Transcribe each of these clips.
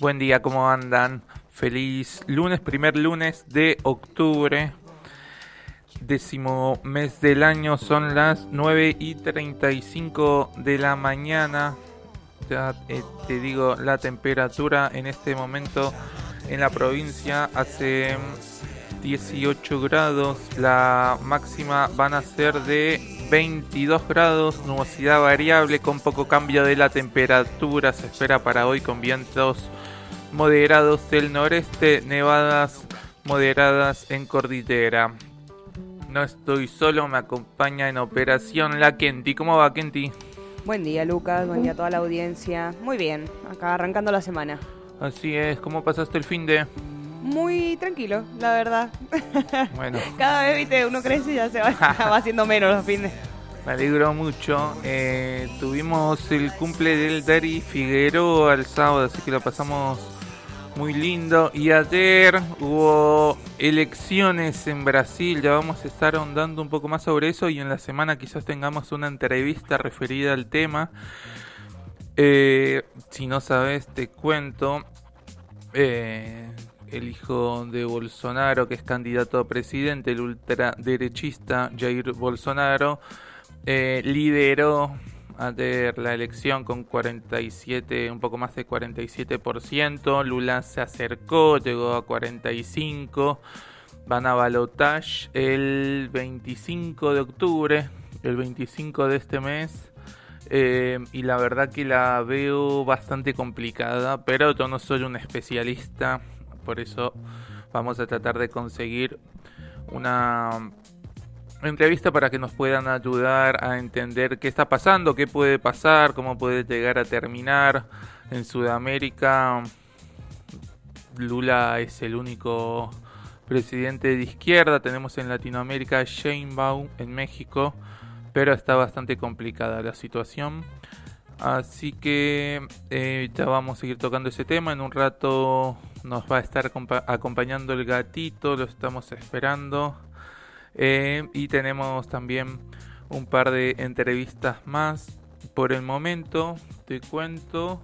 Buen día, ¿cómo andan? Feliz lunes, primer lunes de octubre, 10º mes del año, son las 9:35 de la mañana. Ya te digo, la temperatura en este momento en la provincia hace 18 grados, la máxima van a ser de 22 grados, nubosidad variable con poco cambio de la temperatura, se espera para hoy con vientos moderados del noreste, nevadas moderadas en cordillera. No estoy solo, me acompaña en operación la Kenti. ¿Cómo va, Kenti? Buen día, Lucas, buen día a toda la audiencia. Muy bien, acá arrancando la semana. Así es, ¿cómo pasaste el fin de...? Muy tranquilo, la verdad. Bueno, Cada vez, viste, uno crece y ya se va haciendo menos los fines. me alegro mucho. Tuvimos el cumple del Dari Figueroa el sábado, así que lo pasamos muy lindo. Y ayer hubo elecciones en Brasil, ya vamos a estar ahondando un poco más sobre eso. Y en la semana quizás tengamos una entrevista referida al tema. Si no sabes, te cuento. El hijo de Bolsonaro, que es candidato a presidente, el ultraderechista Jair Bolsonaro, lideró ayer la elección con 47, un poco más de 47%. Lula se acercó, llegó a 45%. Van a balotage el 25 de octubre, el 25 de este mes. Y la verdad que la veo bastante complicada, pero yo no soy un especialista, por eso vamos a tratar de conseguir una entrevista para que nos puedan ayudar a entender qué está pasando, qué puede pasar, cómo puede llegar a terminar. En Sudamérica, Lula es el único presidente de izquierda. Tenemos en Latinoamérica Sheinbaum, en México, pero está bastante complicada la situación. Así que ya vamos a seguir tocando ese tema. En un rato nos va a estar acompañando el gatito, lo estamos esperando. Y tenemos también un par de entrevistas más. Por el momento te cuento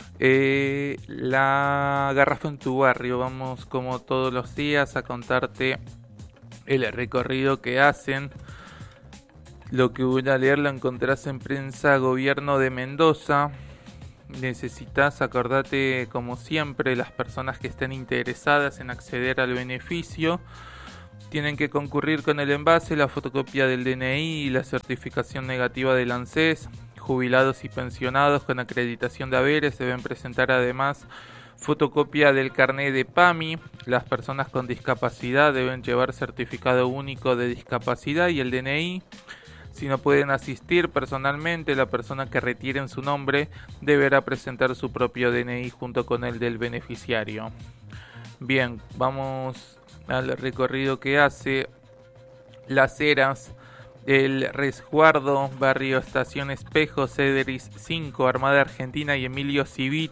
la garrafa en tu barrio. Vamos como todos los días a contarte el recorrido que hacen. Lo que voy a leer lo encontrás en Prensa Gobierno de Mendoza. Necesitas, acordate como siempre, las personas que estén interesadas en acceder al beneficio tienen que concurrir con el envase, la fotocopia del DNI y la certificación negativa del ANSES. Jubilados y pensionados con acreditación de haberes deben presentar además fotocopia del carnet de PAMI. Las personas con discapacidad deben llevar certificado único de discapacidad y el DNI. Si no pueden asistir personalmente, la persona que retire en su nombre deberá presentar su propio DNI junto con el del beneficiario. Bien, vamos al recorrido que hace Las Heras, el Resguardo, Barrio Estación Espejo, Cederis 5, Armada Argentina y Emilio Civit.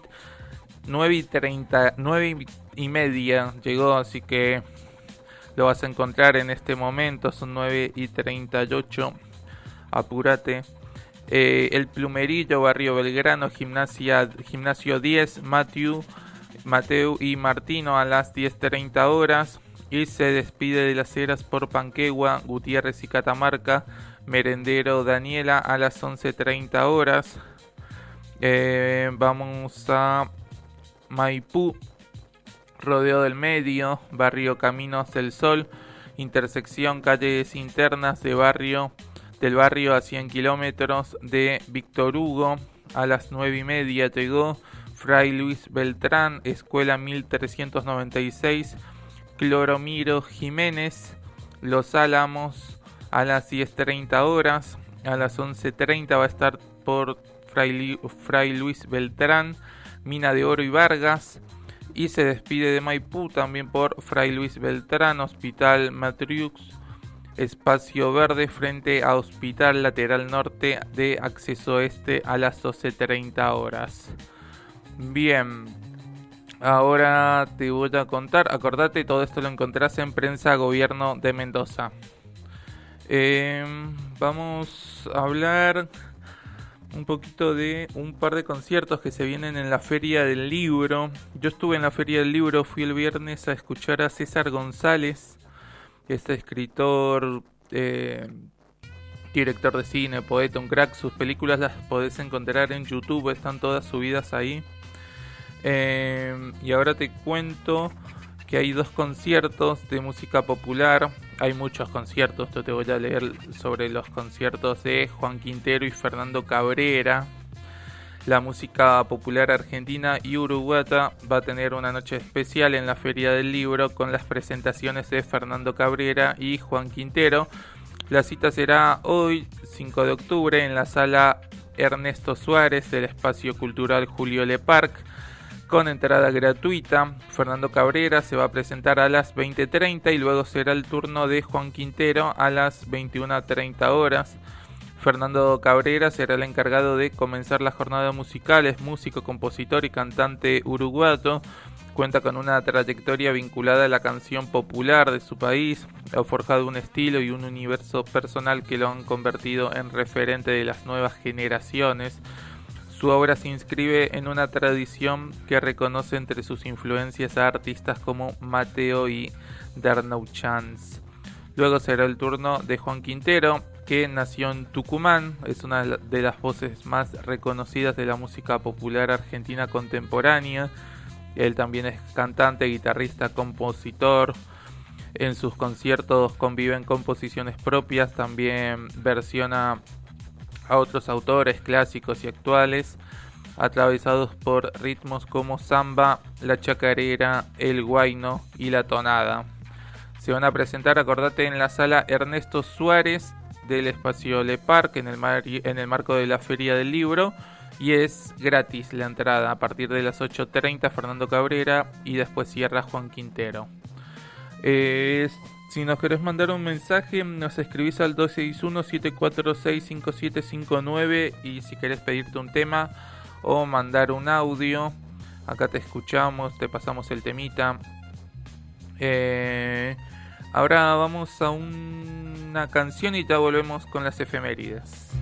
9:30 llegó, así que lo vas a encontrar en este momento. Son 9:38. Apúrate. El Plumerillo, Barrio Belgrano, Gimnasio 10, Mateu y Martino a las 10:30 horas. Y se despide de Las Heras por Panquegua, Gutiérrez y Catamarca, Merendero Daniela a las 11:30 horas. Vamos a Maipú, Rodeo del Medio, Barrio Caminos del Sol, intersección calles internas del barrio a 100 kilómetros de Víctor Hugo. A las 9:30 llegó Fray Luis Beltrán, Escuela 1396, Cloromiro Jiménez, Los Álamos a las 10:30 horas. A las 11:30 va a estar por Fray Luis Beltrán, Mina de Oro y Vargas. Y se despide de Maipú también por Fray Luis Beltrán, Hospital Matriux, Espacio Verde frente a Hospital Lateral Norte de Acceso Este a las 12:30 horas. Bien, ahora te voy a contar, acordate, todo esto lo encontrás en Prensa Gobierno de Mendoza. Vamos a hablar un poquito de un par de conciertos que se vienen en la Feria del Libro. Yo estuve en la Feria del Libro, fui el viernes a escuchar a César González, este escritor, director de cine, poeta, un crack. Sus películas las podés encontrar en YouTube, están todas subidas ahí. Y ahora te cuento que hay 2 conciertos de música popular. Hay muchos conciertos, yo te voy a leer sobre los conciertos de Juan Quintero y Fernando Cabrera. La música popular argentina y uruguaya va a tener una noche especial en la Feria del Libro con las presentaciones de Fernando Cabrera y Juan Quintero. La cita será hoy, 5 de octubre, en la sala Ernesto Suárez del Espacio Cultural Julio Le Parc, con entrada gratuita. Fernando Cabrera se va a presentar a las 20:30 y luego será el turno de Juan Quintero a las 21:30 horas. Fernando Cabrera será el encargado de comenzar la jornada musical. Es músico, compositor y cantante uruguayo. Cuenta con una trayectoria vinculada a la canción popular de su país. Ha forjado un estilo y un universo personal que lo han convertido en referente de las nuevas generaciones. Su obra se inscribe en una tradición que reconoce entre sus influencias a artistas como Mateo y Darnau Chance. Luego será el turno de Juan Quintero, que nació en Tucumán. Es una de las voces más reconocidas de la música popular argentina contemporánea. Él también es cantante, guitarrista, compositor. En sus conciertos conviven composiciones propias, también versiona a otros autores clásicos y actuales, atravesados por ritmos como samba, la chacarera, el huayno y la tonada. Se van a presentar, acordate, en la sala Ernesto Suárez del Espacio Le Parc, en el marco de la Feria del Libro, y es gratis la entrada. A partir de las 8:30 Fernando Cabrera y después cierra Juan Quintero. Si nos querés mandar un mensaje, nos escribís al 261-746-5759, y si querés pedirte un tema o mandar un audio, acá te escuchamos, te pasamos el temita. Ahora vamos a una canción y ya volvemos con las efemérides.